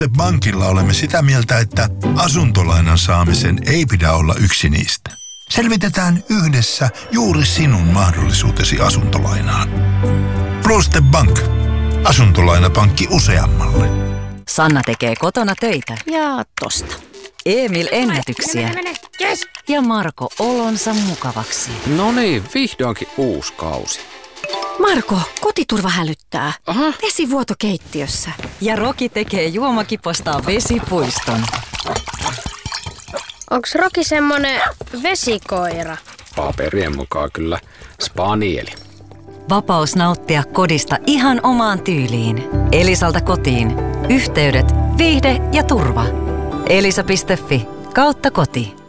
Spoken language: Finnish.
Pankilla olemme sitä mieltä, että asuntolainan saamisen ei pidä olla yksi niistä. Selvitetään yhdessä juuri sinun mahdollisuutesi asuntolainaan. Pluste Bank. Asuntolainapankki useammalle. Sanna tekee kotona töitä. Ja tosta. Emil ennätyksiä. Mene. Yes. Ja Marko olonsa mukavaksi. No niin, vihdoinkin uusi kausi. Marko, kotiturva hälyttää. Aha. Vesivuoto keittiössä. Ja Roki tekee juomakipostaan vesipuiston. Onks Roki semmonen vesikoira? Paperien mukaan kyllä spanieli. Vapaus nauttia kodista ihan omaan tyyliin. Elisalta kotiin. Yhteydet, viihde ja turva. Elisa.fi/koti.